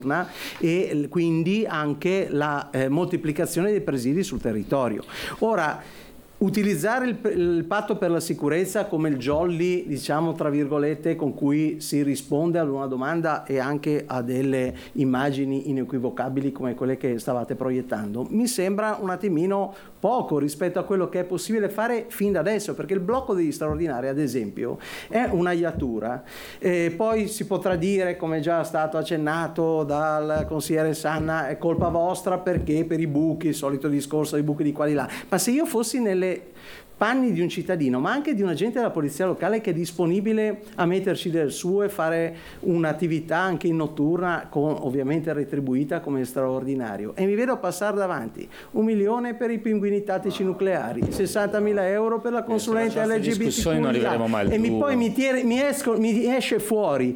e quindi anche la moltiplicazione dei presidi sul territorio. Ora, utilizzare il patto per la sicurezza come il jolly, diciamo tra virgolette, con cui si risponde ad una domanda e anche a delle immagini inequivocabili come quelle che stavate proiettando, mi sembra un attimino poco rispetto a quello che è possibile fare fin da adesso, perché il blocco degli straordinari, ad esempio, è una iatura. Poi si potrà dire, come è già stato accennato dal consigliere Sanna, è colpa vostra perché per i buchi, il solito discorso dei buchi di qua di là. Ma se io fossi nelle panni di un cittadino, ma anche di un agente della polizia locale che è disponibile a metterci del suo e fare un'attività anche in notturna, ovviamente retribuita come straordinario, e mi vedo passare davanti 1 milione per i pinguini tattici nucleari, 60.000 euro per la consulenza LGBTQ, e poi mi esce fuori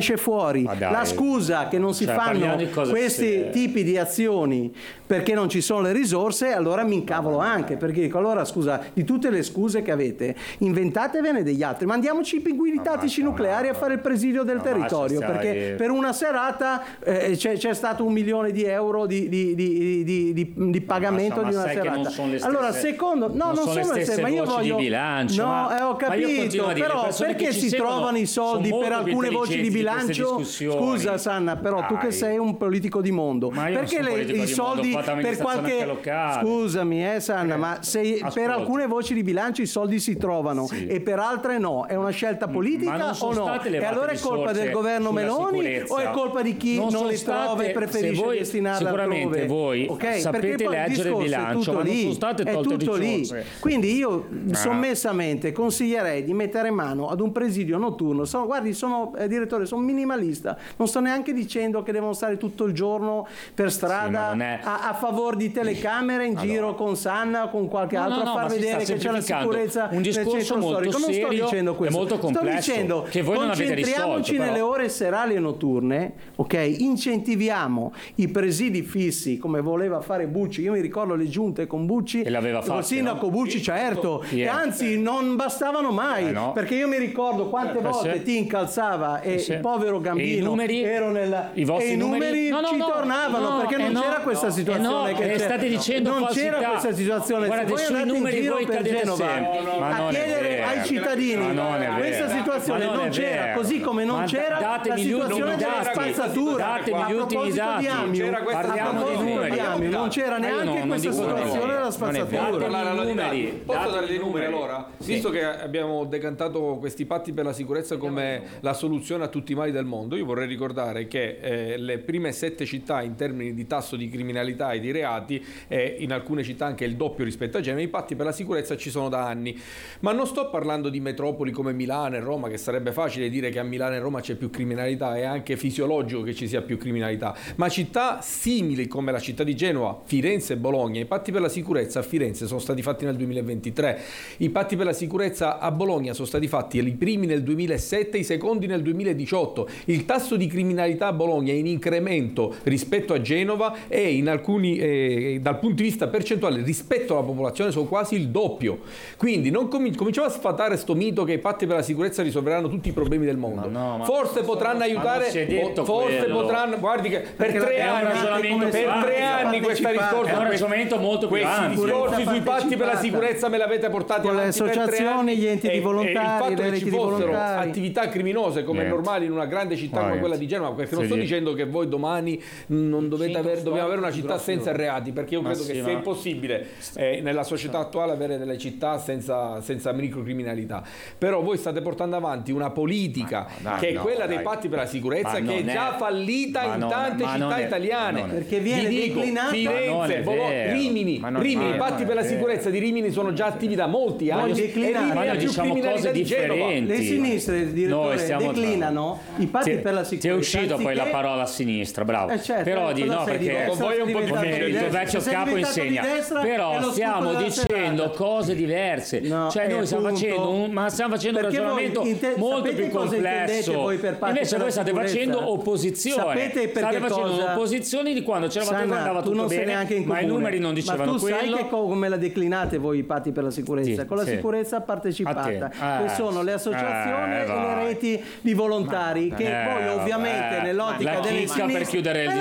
la scusa che non si fanno questi tipi di azioni perché non ci sono le risorse. Allora mi incavolo anche, perché dico, allora scusa, di tutte le scuse che avete, inventatevene degli altri, mandiamoci i pinguini tattici nucleari a fare il presidio del territorio, perché per una serata c'è stato 1 milione di euro di pagamento di una serata. Allora, secondo, no, non sono le stesse, ma io voglio di bilancio, ho capito, però perché si trovano i soldi per alcune voci di bilancio? Scusa Sanna, però tu che sei un politico di mondo, perché i soldi per qualche, scusami Sanna, ma se per alcune voci di bilancio i soldi si trovano e per altre no, è una scelta politica o no? E allora è colpa del governo Meloni o è colpa di chi non le trova e preferisce destinarle altrove? Sicuramente voi sapete leggere il bilancio, ma non sono state tolte risorse. Quindi io sommessamente consiglierei di mettere mano ad un presidio notturno. Guardi, sono direttore, sono minimalista, non sto neanche dicendo che devono stare tutto il giorno per strada a favore di telecamere in giro con Sanna o con qualche altro a far vedere che c'è la sicurezza un discorso molto serio, non sto dicendo questo, e molto complesso, sto dicendo che voi non avete risolto. Concentriamoci nelle ore serali e notturne, ok? Incentiviamo i presidi fissi come voleva fare Bucci. Io mi ricordo le giunte con Bucci, e l'aveva fatto il sindaco Bucci, certo, e anzi non bastavano mai, perché io mi ricordo quante volte ti incalzava e il povero Gambino ero i numeri ci tornavano, perché non c'era questa situazione che state dicendo non falsità. C'era questa situazione. Guardate, Se voi andate in giro per Genova a chiedere ai cittadini questa situazione non c'era, così come non c'era la situazione della spazzatura. Datemi gli ultimi dati, parliamo di numeri. Non c'era neanche questa situazione della spazzatura. Posso dare dei numeri allora? Visto che abbiamo decantato questi patti per la sicurezza come la soluzione a tutti i mali del mondo, io vorrei ricordare che le prime 7 città in termini di tasso di criminalità e di reati, in alcune città anche il doppio rispetto a Genova, i patti per la sicurezza ci sono da anni. Ma non sto parlando di metropoli come Milano e Roma, che sarebbe facile dire che a Milano e Roma c'è più criminalità, è anche fisiologico che ci sia più criminalità, ma città simili come la città di Genova, Firenze e Bologna. I patti per la sicurezza a Firenze sono stati fatti nel 2023, i patti per la sicurezza a Bologna sono stati fatti i primi nel 2007, i secondi nel 2018. Il tasso di criminalità a Bologna è in incremento rispetto a Genova e in alcuni dal punto di vista percentuale rispetto alla popolazione sono quasi il doppio. Quindi non cominciamo a sfatare sto mito che i patti per la sicurezza risolveranno tutti i problemi del mondo. Forse potranno aiutare, forse potranno, guardi che per 3 anni questa discorso è un ragionamento molto più questi discorsi sui patti per la sicurezza me l'avete portati con le avanti associazioni, gli enti di volontari, il fatto che ci fossero attività criminose come è normale in una grande città come quella di Genova, perché non sto dicendo che voi domani non dobbiamo avere una città senza reati, perché io credo che sia impossibile nella società attuale avere delle città senza microcriminalità. Però voi state portando avanti una politica che è quella dei patti per la sicurezza, che è già fallita in tante città italiane, perché viene declinata. Firenze, Rimini, i patti per la sicurezza di Rimini sono già attivi da molti anni e Rimini ha più criminalità di Genova. Le sinistre, direttore, declinano i patti per la sicurezza. Ti è uscito poi la parola a sinistra, bravo. Però di no, perché con voi è un po' il tuo vecchio capo insegna. Però stiamo dicendo cose cose diverse. Cioè noi stiamo facendo un ragionamento molto più complesso. Invece voi state facendo opposizione. State facendo un'opposizione di quando c'eravate voi andava tutto bene, ma i numeri non dicevano quello. Ma tu sai come la declinate voi i patti per la sicurezza? Con la sicurezza partecipata, che sono le associazioni e le reti di volontari, che poi ovviamente nell'ottica delle sinistre per chiudere il